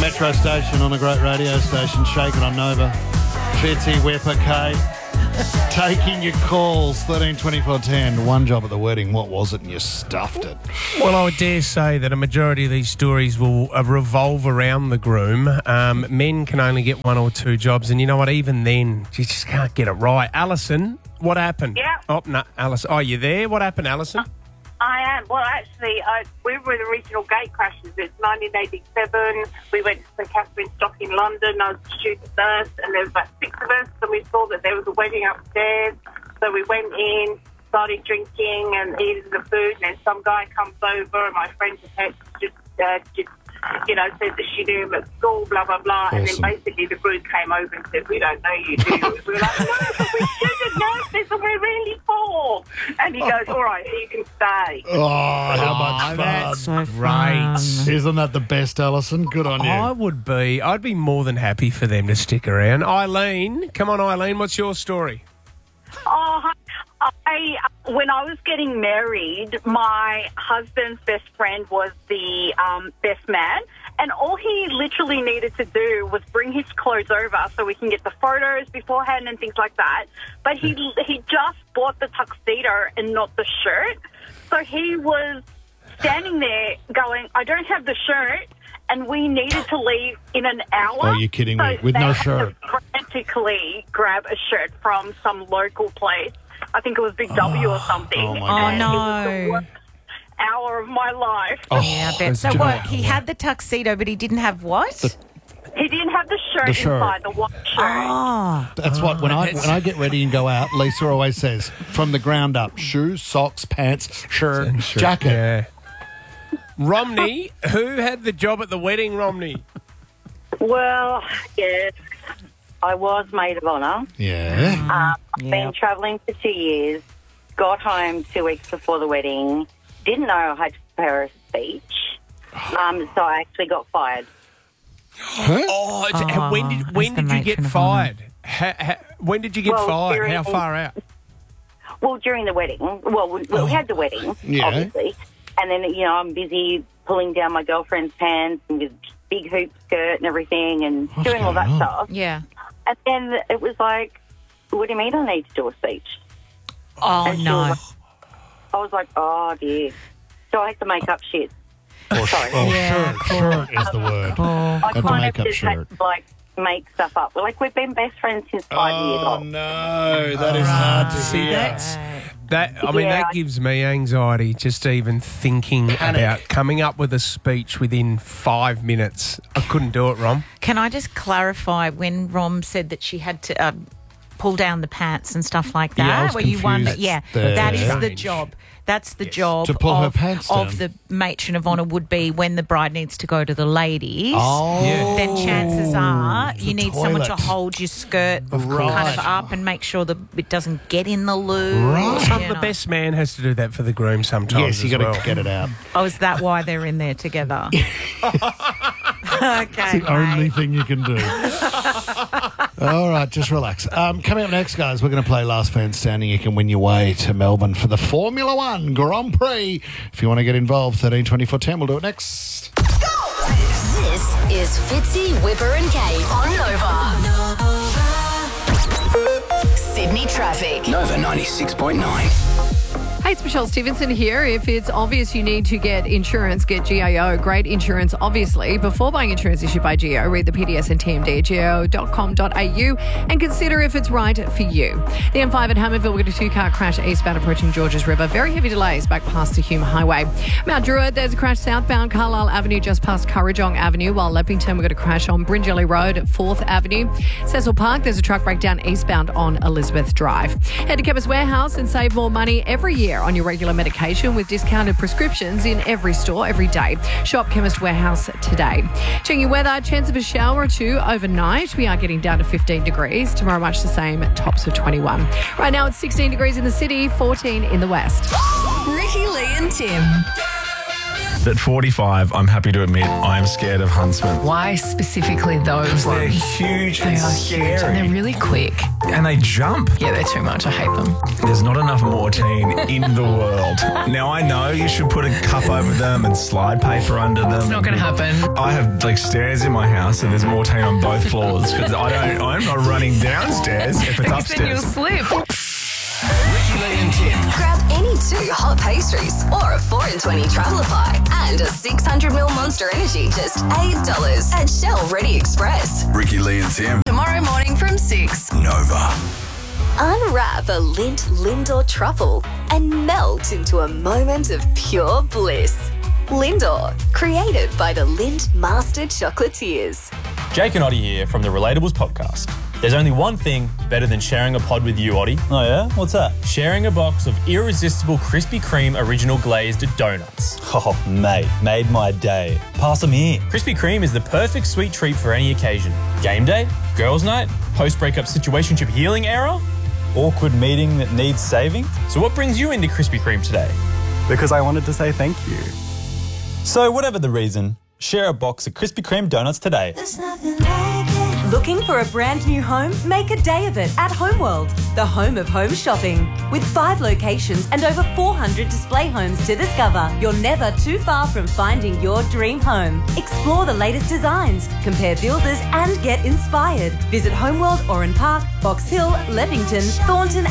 Metro station on a great radio station, Shaken on Nova. Fitzy, Whipper, Kate. Taking your calls, 13 24 10. One job at the wedding. What was it? And you stuffed it. Well, I would dare say that a majority of these stories will revolve around the groom. Men can only get one or two jobs, and you know what? Even then, you just can't get it right. Alison, what happened? Yeah. Oh, no, Alison. Oh, you there? What happened, Alison? I am. Well, actually, we were the original gate crashers. It's 1987. We went to St Catherine's Dock in London. I was a student nurse, and there was about 6 of us, and we saw that there was a wedding upstairs. So we went in, started drinking and eating the food, and then some guy comes over, and my friend just said that she knew him at school, blah, blah, blah. Awesome. And then basically the group came over and said, we don't know you, do you? We were like, no, but we shouldn't know this, and we're really poor. And he goes, all right, you can stay. Oh, how much fun. That's So great. fun. Isn't that the best, Alison? Good on you. I'd be more than happy for them to stick around. Eileen, come on, Eileen, what's your story? Oh, when I was getting married, my husband's best friend was the best man, and all he literally needed to do was bring his clothes over so we can get the photos beforehand and things like that. But he just bought the tuxedo and not the shirt, so he was standing there going, I don't have the shirt, and we needed to leave in an hour. Oh, you're kidding me. So With they no had shirt. to frantically grab a shirt from some local place. I think it was Big W or something. oh my and God. It was the worst hour of my life. Oh, Yeah, I bet. So it's what? good. He had the tuxedo, but he didn't have what? He didn't have the shirt The shirt. inside, the white shirt. Oh, That's what, when I get ready and go out, Lisa always says, from the ground up, shoes, socks, pants, shirt, jacket. Yeah. Romney, who had the job at the wedding, Romney? Well, yes, I was maid of honour. Yeah. I've been travelling for 2 years, got home 2 weeks before the wedding, didn't know I had to prepare a speech, so I actually got fired. Oh, when did you get matron of fired? When did you get Well, fired? during- How far out? Well, during the wedding, we had the wedding, Yeah. obviously, and then, I'm busy pulling down my girlfriend's pants and with big hoop skirt and everything and What's doing all that going on? stuff. yeah. And then it was like, what do you mean I need to do a speech? Oh, And she no. was I was like, oh, dear. So I had to make up shit. Sorry. Yeah, shirt is the word. Oh, I the kind of makeup just had shirt. to, make stuff up. We've been best friends since 5 years Oh, old. no. That is hard to See, hear. Yeah. That gives me anxiety just even thinking about coming up with a speech within 5 minutes. I couldn't do it, Rom. Can I just clarify when Rom said that she had to pull down the pants and stuff like that? Yeah, I was where you won confused yeah, there. that is the Change. job. That's the job To pull her of, pants of down. the matron of honour would be when the bride needs to go to the ladies. Oh. Yeah. Then chances are The you need someone to toilet. hold your skirt Right. kind of up and make sure that it doesn't get in the loo. Right. The best man has to do that for the groom sometimes. Yes, you as got well. to get it out. Oh, is that why they're in there together? Okay, The only mate. thing you can do. All right, just relax. Coming up next, guys, we're going to play Last Man Standing. You can win your way to Melbourne for the Formula One Grand Prix. If you want to get involved, 13 24 10. We'll do it next. This is Fitzy, Whipper and Kate on Nova. Sydney traffic. Nova 96.9. Hey, it's Michelle Stevenson here. If it's obvious you need to get insurance, get GIO. Great insurance, obviously. Before buying insurance issued by GIO, read the PDS and TMD at gio.com.au and consider if it's right for you. The M5 at Hammerville, we've got a two-car crash eastbound approaching Georges River. Very heavy delays back past the Hume Highway. Mount Druitt, there's a crash southbound Carlisle Avenue just past Currajong Avenue, while Leppington, we've got a crash on Bringelly Road at 4th Avenue. Cecil Park, there's a truck breakdown eastbound on Elizabeth Drive. Head to Chemist Warehouse and save more money every year on your regular medication with discounted prescriptions in every store every day. Shop Chemist Warehouse today. Checking your weather, chance of a shower or two overnight. We are getting down to 15 degrees. Tomorrow much the same, tops of 21. Right now it's 16 degrees in the city, 14 in the west. Ricky, Lee and Tim. at 45, I'm happy to admit I am scared of huntsmen. Why specifically those They're ones? huge They and are scary. huge and they're really quick. And they jump. Yeah, they're too much. I hate them. There's not enough Mortein in the world. Now, I know you should put a cup over them and slide paper under them. It's not going to happen. I have stairs in my house, and there's Mortein on both floors because I'm not running downstairs if it's Because then you'll upstairs. slip. Ricky Lee and Tim. Grab any 2 hot pastries or a 4 in 20 traveller pie and a 600ml Monster Energy just $8 at Shell Ready Express. Ricky Lee and Tim. Tomorrow morning from 6. Nova. Unwrap a Lindt Lindor truffle and melt into a moment of pure bliss. Lindor, created by the Lindt Master Chocolatiers. Jake and Oddie here from the Relatables podcast. There's only one thing better than sharing a pod with you, Oddie. Oh yeah? What's that? Sharing a box of irresistible Krispy Kreme original glazed donuts. Oh, mate, made my day. Pass them here. Krispy Kreme is the perfect sweet treat for any occasion. Game day, girls' night, post-breakup situationship healing era. Awkward meeting that needs saving? So what brings you into Krispy Kreme today? Because I wanted to say thank you. So whatever the reason, share a box of Krispy Kreme donuts today. Looking for a brand new home? Make a day of it at Homeworld, the home of home shopping. With 5 locations and over 400 display homes to discover, you're never too far from finding your dream home. Explore the latest designs, compare builders and get inspired. Visit Homeworld Oran Park, Box Hill, Levington, Thornton